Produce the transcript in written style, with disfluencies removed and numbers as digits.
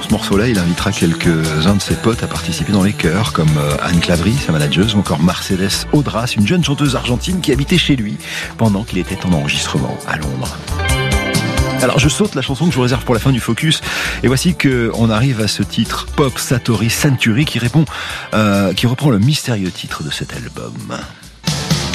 ce morceau-là, il invitera quelques-uns de ses potes à participer dans les chœurs, comme Anne Clavry, sa manageuse, ou encore Mercedes Audras, une jeune chanteuse argentine qui habitait chez lui pendant qu'il était en enregistrement à Londres. Alors je saute la chanson que je vous réserve pour la fin du Focus, et voici qu'on arrive à ce titre Pop Satori Century qui reprend le mystérieux titre de cet album.